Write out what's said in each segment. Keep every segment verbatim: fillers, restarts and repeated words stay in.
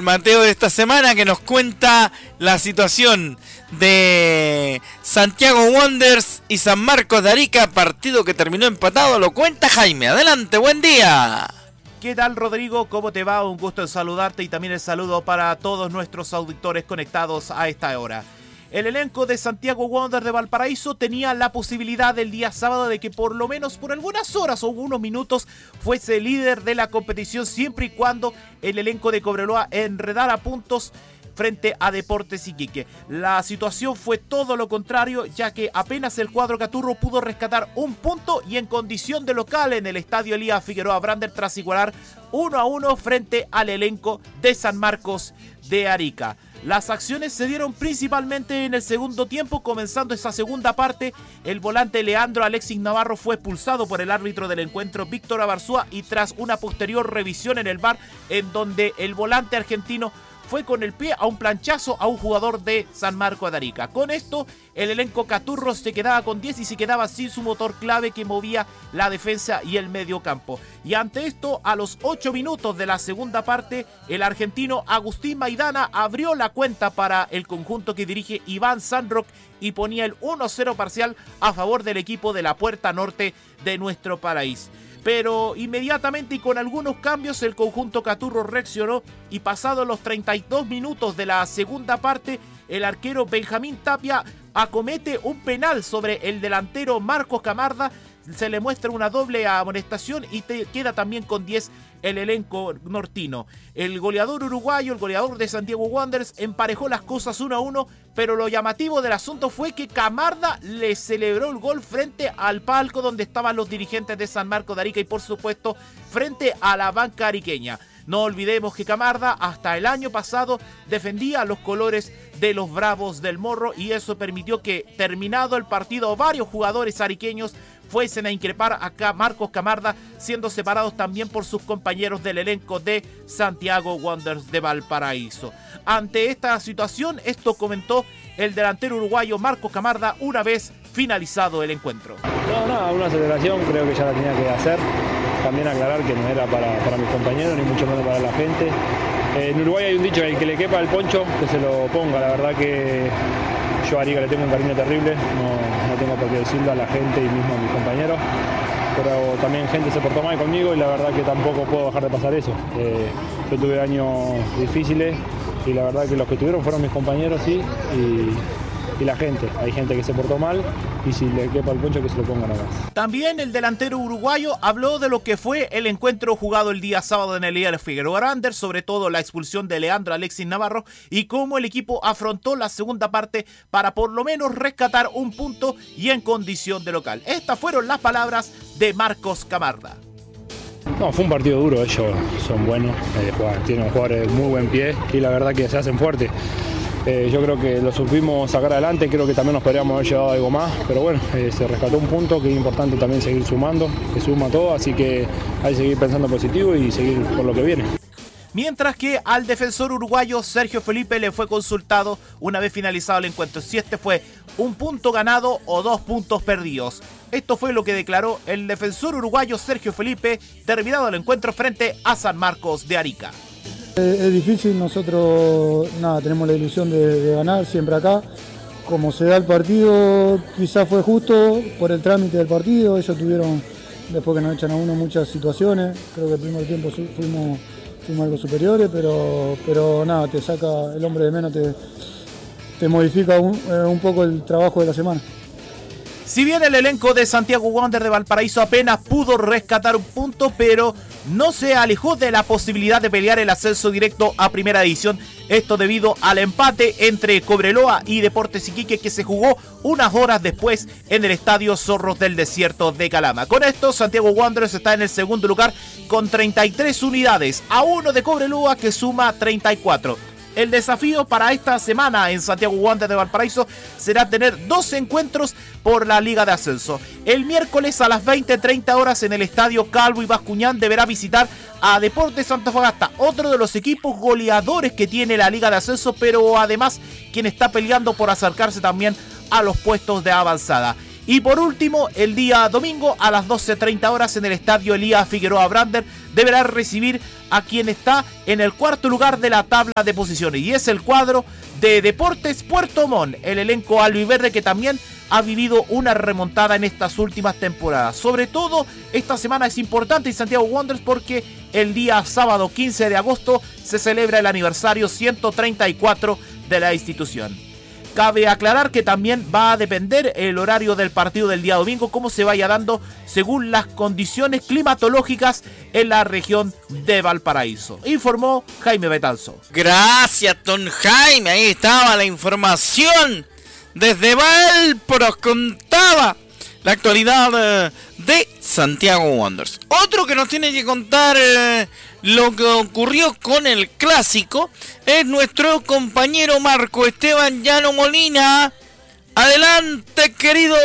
Mateo de esta semana, que nos cuenta la situación de Santiago Wanderers y San Marcos de Arica, partido que terminó empatado. Lo cuenta Jaime. Adelante, buen día. ¿Qué tal, Rodrigo? ¿Cómo te va? Un gusto en saludarte y también el saludo para todos nuestros auditores conectados a esta hora. El elenco de Santiago Wanderers de Valparaíso tenía la posibilidad el día sábado de que por lo menos por algunas horas o unos minutos fuese líder de la competición, siempre y cuando el elenco de Cobreloa enredara puntos frente a Deportes Iquique. La situación fue todo lo contrario, ya que apenas el cuadro caturro pudo rescatar un punto y en condición de local en el estadio Elías Figueroa Brander tras igualar uno a uno frente al elenco de San Marcos de Arica. Las acciones se dieron principalmente en el segundo tiempo. Comenzando esa segunda parte, el volante Leandro Alexis Navarro fue expulsado por el árbitro del encuentro, Víctor Abarzúa, y tras una posterior revisión en el V A R, en donde el volante argentino fue con el pie a un planchazo a un jugador de San Marcos de Arica. Con esto, el elenco caturro se quedaba con diez y se quedaba sin su motor clave que movía la defensa y el medio campo. Y ante esto, a los ocho minutos de la segunda parte, el argentino Agustín Maidana abrió la cuenta para el conjunto que dirige Iván Sandrock y ponía el uno cero parcial a favor del equipo de la Puerta Norte de nuestro país. Pero inmediatamente y con algunos cambios el conjunto caturro reaccionó y pasados los treinta y dos minutos de la segunda parte, el arquero Benjamín Tapia acomete un penal sobre el delantero Marcos Camarda. Se le muestra una doble amonestación y te queda también con diez el elenco nortino. El goleador uruguayo, el goleador de Santiago Wanderers, emparejó las cosas uno a uno, pero lo llamativo del asunto fue que Camarda le celebró el gol frente al palco donde estaban los dirigentes de San Marcos de Arica y por supuesto frente a la banca ariqueña. No olvidemos que Camarda hasta el año pasado defendía los colores de los Bravos del Morro y eso permitió que, terminado el partido, varios jugadores ariqueños fuesen a increpar a Marcos Camarda, siendo separados también por sus compañeros del elenco de Santiago Wanderers de Valparaíso. Ante esta situación, esto comentó el delantero uruguayo Marcos Camarda una vez finalizado el encuentro. No, nada, una celebración creo que ya la tenía que hacer. También aclarar que no era para, para mis compañeros, ni mucho menos para la gente. Eh, en Uruguay hay un dicho, el que le quepa el poncho, que se lo ponga. La verdad que yo a Arica le tengo un cariño terrible, no, no tengo por qué decirlo a la gente y mismo a mis compañeros. Pero también gente se portó mal conmigo y la verdad que tampoco puedo dejar de pasar eso. Eh, yo tuve años difíciles y la verdad que los que tuvieron fueron mis compañeros, sí, y... y la gente, hay gente que se portó mal y si le quepa el poncho que se lo pongan a más. También el delantero uruguayo habló de lo que fue el encuentro jugado el día sábado en el Elías Figueroa Brander, sobre todo la expulsión de Leandro Alexis Navarro y cómo el equipo afrontó la segunda parte para por lo menos rescatar un punto y en condición de local. Estas fueron las palabras de Marcos Camarda. No, fue un partido duro, ellos son buenos, eh, juegan, tienen jugadores de muy buen pie y la verdad que se hacen fuertes. Eh, yo creo que lo supimos sacar adelante, creo que también nos podríamos haber llevado algo más, pero bueno, eh, se rescató un punto que es importante también seguir sumando, que suma todo, así que hay que seguir pensando positivo y seguir por lo que viene. Mientras que al defensor uruguayo Sergio Felipe le fue consultado una vez finalizado el encuentro si este fue un punto ganado o dos puntos perdidos. Esto fue lo que declaró el defensor uruguayo Sergio Felipe terminado el encuentro frente a San Marcos de Arica. Es difícil, nosotros nada, tenemos la ilusión de, de ganar siempre acá. Como se da el partido, quizás fue justo por el trámite del partido. Ellos tuvieron, después que nos echan a uno, muchas situaciones. Creo que el primer tiempo fuimos, fuimos algo superiores, pero, pero nada, te saca el hombre de menos, te, te modifica un, un poco el trabajo de la semana. Si bien el elenco de Santiago Wanderers de Valparaíso apenas pudo rescatar un punto, pero no se alejó de la posibilidad de pelear el ascenso directo a Primera División. Esto debido al empate entre Cobreloa y Deportes Iquique que se jugó unas horas después en el Estadio Zorros del Desierto de Calama. Con esto, Santiago Wanderers está en el segundo lugar con treinta y tres unidades, a uno de Cobreloa que suma treinta y cuatro. El desafío para esta semana en Santiago Wanderers de Valparaíso será tener dos encuentros por la Liga de Ascenso. El miércoles a las veinte treinta horas en el Estadio Calvo y Bascuñán deberá visitar a Deportes Antofagasta, otro de los equipos goleadores que tiene la Liga de Ascenso, pero además quien está peleando por acercarse también a los puestos de avanzada. Y por último, el día domingo a las doce treinta horas en el Estadio Elías Figueroa Brander deberá recibir a quien está en el cuarto lugar de la tabla de posiciones, y es el cuadro de Deportes Puerto Montt, el elenco albiverde que también ha vivido una remontada en estas últimas temporadas. Sobre todo esta semana es importante en Santiago Wanderers porque el día sábado quince de agosto se celebra el aniversario ciento treinta y cuatro de la institución. Cabe aclarar que también va a depender el horario del partido del día domingo, cómo se vaya dando según las condiciones climatológicas en la región de Valparaíso. Informó Jaime Betanzo. Gracias, don Jaime. Ahí estaba la información. Desde Valpo nos contaba la actualidad eh, de Santiago Wanderers. Otro que nos tiene que contar eh, lo que ocurrió con el clásico es nuestro compañero Marco Esteban Llano Molina. Adelante, querido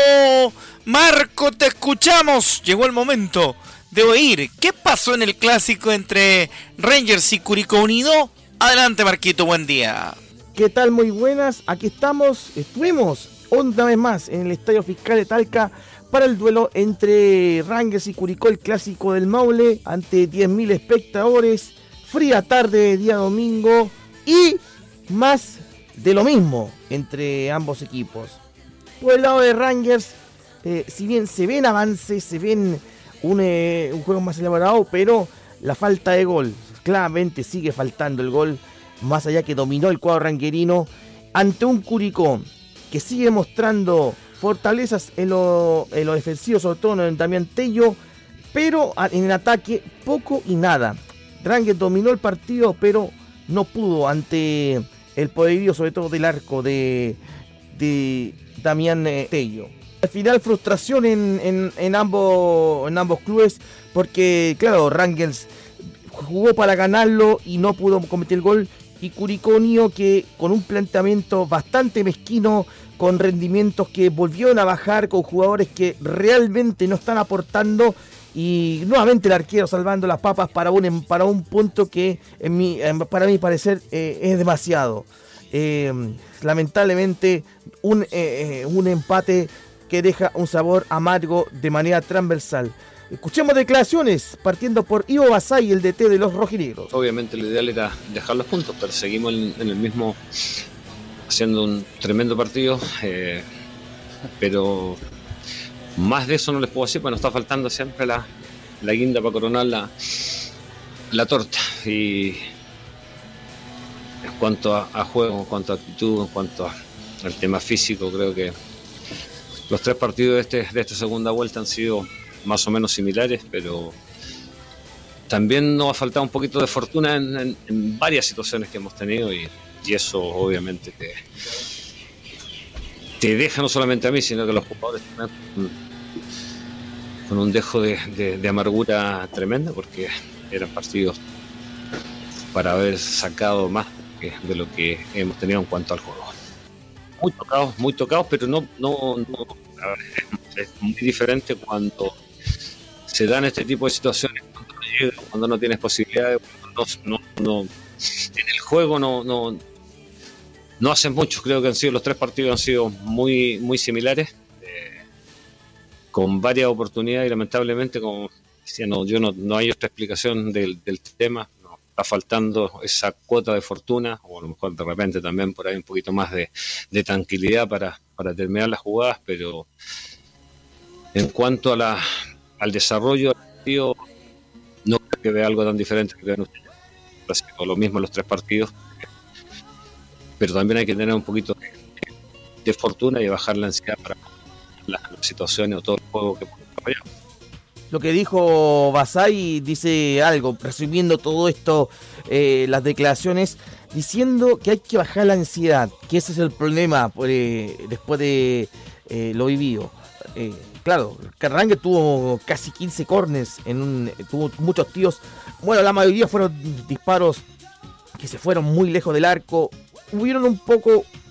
Marco, te escuchamos. Llegó el momento de oír qué pasó en el clásico entre Rangers y Curicó Unido. Adelante, Marquito, buen día. ¿Qué tal? Muy buenas, aquí estamos, estuvimos una vez más en el Estadio Fiscal de Talca para el duelo entre Rangers y Curicó, el clásico del Maule, ante diez mil espectadores, fría tarde de día domingo y más de lo mismo entre ambos equipos. Por el lado de Rangers, eh, si bien se ven avances, se ven un, eh, un juego más elaborado, pero la falta de gol, claramente sigue faltando el gol, más allá que dominó el cuadro ranguerino ante un Curicó que sigue mostrando fortalezas en lo, en lo defensivo, sobre todo en Damián Tello, pero en el ataque poco y nada. Rangers dominó el partido, pero no pudo ante el poderío, sobre todo del arco de, de Damián Tello. Al final frustración en, en, en, ambos, en ambos clubes, porque claro, Rangers jugó para ganarlo y no pudo cometer el gol, y Curicó Unido que con un planteamiento bastante mezquino, con rendimientos que volvieron a bajar, con jugadores que realmente no están aportando, y nuevamente el arquero salvando las papas para un, para un punto que en mi, para mi parecer eh, es demasiado. Eh, lamentablemente un, eh, un empate que deja un sabor amargo de manera transversal. Escuchemos declaraciones, partiendo por Ivo Basay, el D T de los rojinegros. Obviamente lo ideal era dejar los puntos, pero seguimos en, en el mismo, haciendo un tremendo partido, eh, pero más de eso no les puedo decir, porque nos está faltando siempre la, la guinda para coronar la, la torta. Y en cuanto a, a juego, en cuanto a actitud, en cuanto a, al tema físico, creo que los tres partidos de, este, de esta segunda vuelta han sido más o menos similares, pero también nos ha faltado un poquito de fortuna en, en, en varias situaciones que hemos tenido, y, y eso obviamente te, te deja no solamente a mí, sino que a los jugadores también con, con un dejo de, de, de amargura tremenda, porque eran partidos para haber sacado más de lo que hemos tenido en cuanto al juego. Muy tocados, muy tocados, pero no, no, no a ver, es muy diferente cuando se dan este tipo de situaciones, cuando no llegas, cuando no tienes posibilidades, cuando no, no, no, en el juego no, no, no hacen mucho. Creo que han sido los tres partidos han sido muy, muy similares, eh, con varias oportunidades, y lamentablemente, como decía, no, yo no, no hay otra explicación del, del tema. No, está faltando esa cuota de fortuna, o a lo mejor de repente también por ahí un poquito más de, de tranquilidad para, para terminar las jugadas, pero en cuanto a la, al desarrollo del partido, no creo que vea algo tan diferente que vean ustedes. O lo mismo en los tres partidos, pero también hay que tener un poquito de, de fortuna y bajar la ansiedad para las, las situaciones o todo el juego que podemos desarrollar. Lo que dijo Basay dice algo, resumiendo todo esto, eh, las declaraciones, diciendo que hay que bajar la ansiedad, que ese es el problema eh, después de eh, lo vivido. Eh, claro, Rangers tuvo casi quince corners, en un, tuvo muchos tiros, bueno, la mayoría fueron disparos que se fueron muy lejos del arco, hubieron un poco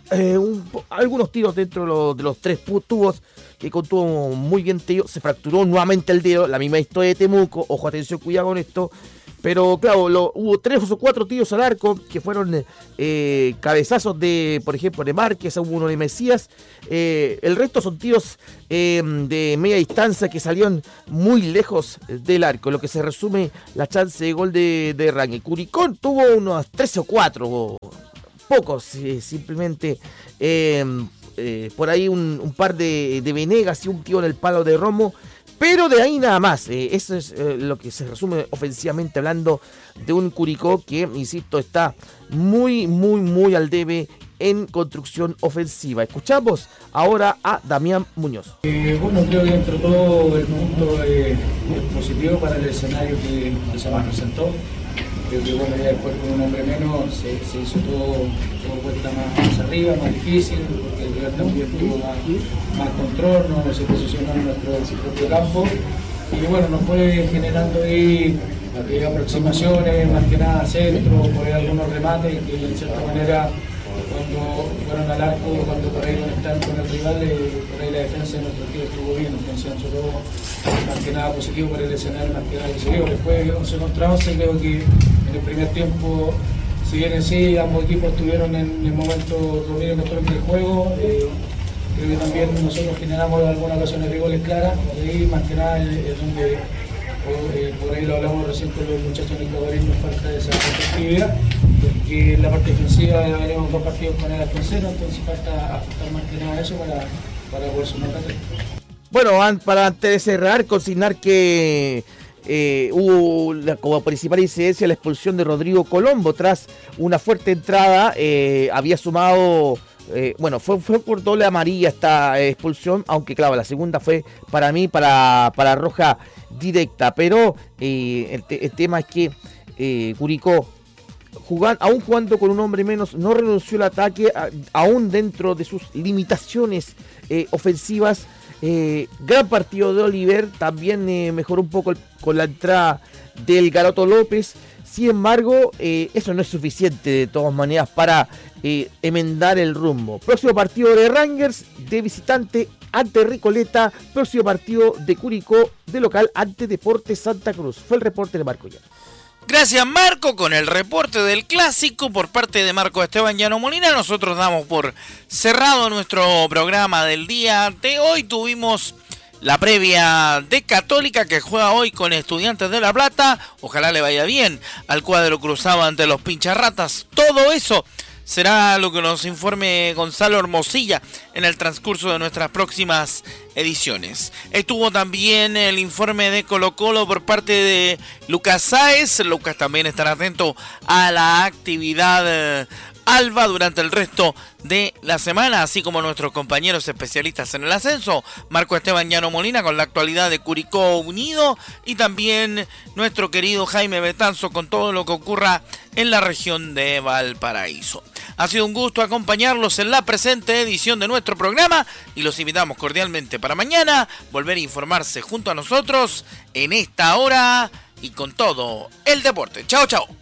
eh, un, algunos tiros dentro de los, de los tres tubos que contuvo muy bien Tello. Se fracturó nuevamente el dedo, la misma historia de Temuco. Ojo, atención, cuidado con esto. Pero claro, lo, hubo tres o cuatro tiros al arco que fueron eh, cabezazos de, por ejemplo, de Márquez, hubo uno de Mesías. Eh, el resto son tiros eh, de media distancia que salieron muy lejos del arco, lo que se resume la chance de gol de, de Rangel. Curicó tuvo unos tres o cuatro, pocos, eh, simplemente eh, eh, por ahí un, un par de, de Venegas y un tiro en el palo de Romo. Pero de ahí nada más, eh, eso es eh, lo que se resume ofensivamente hablando de un Curicó que, insisto, está muy, muy, muy al debe en construcción ofensiva. Escuchamos ahora a Damián Muñoz. Eh, bueno, creo que dentro de todo el punto eh, es positivo para el escenario que, que se nos presentó. Creo que bueno, ya después con un hombre menos se, se hizo todo, todo vuelta más, más arriba, más difícil, porque el rival también tuvo más, más control, no se posicionó en nuestro propio campo. Y bueno, nos fue generando ahí eh, aproximaciones, más que nada centro, por ahí algunos remates que en cierta manera cuando fueron al arco, cuando por ahí conectaron con el rival, eh, por ahí la defensa de nuestro equipo estuvo bien, entonces nosotros más que nada positivo para el escenario, más que nada que se dio. Después once contra once, creo que en el primer tiempo, si bien en sí ambos equipos estuvieron en el momento dominio control del juego, eh, creo que también nosotros generamos algunas ocasiones de goles claras, y ahí más que nada es, es donde eh, por ahí lo hablamos recién con los muchachos en el cabaret, nos falta esa efectividad, porque en la parte defensiva haremos dos partidos con el tercero, entonces falta ajustar más que nada eso para, para poder sumar la tres. Bueno, para antes de cerrar, consignar que eh, hubo la, como principal incidencia la expulsión de Rodrigo Colombo tras una fuerte entrada. Eh, había sumado, eh, bueno, fue, fue por doble amarilla esta eh, expulsión, aunque claro, la segunda fue para mí, para, para roja directa. Pero eh, el, te, el tema es que eh, Curicó, Jugando, aún jugando con un hombre menos, no renunció al ataque, a, aún dentro de sus limitaciones eh, ofensivas. Eh, gran partido de Oliver, también eh, mejoró un poco el, con la entrada del Garoto López. Sin embargo, eh, eso no es suficiente de todas maneras para eh, enmendar el rumbo. Próximo partido de Rangers de visitante ante Recoleta. Próximo partido de Curicó de local ante Deportes Santa Cruz. Fue el reporte de Marco Llano. Gracias, Marco, con el reporte del clásico por parte de Marco Esteban Llano Molina. Nosotros damos por cerrado nuestro programa del día de hoy. Tuvimos la previa de Católica que juega hoy con Estudiantes de La Plata. Ojalá le vaya bien al cuadro cruzado ante los Pincharratas. Todo eso será lo que nos informe Gonzalo Hermosilla en el transcurso de nuestras próximas ediciones. Estuvo también el informe de Colo Colo por parte de Lucas Sáez. Lucas también estará atento a la actividad alba durante el resto de la semana, así como nuestros compañeros especialistas en el ascenso, Marco Esteban Llano Molina con la actualidad de Curicó Unido y también nuestro querido Jaime Betanzo con todo lo que ocurra en la región de Valparaíso. Ha sido un gusto acompañarlos en la presente edición de nuestro programa y los invitamos cordialmente para mañana volver a informarse junto a nosotros en esta hora y con todo el deporte. Chao, chao.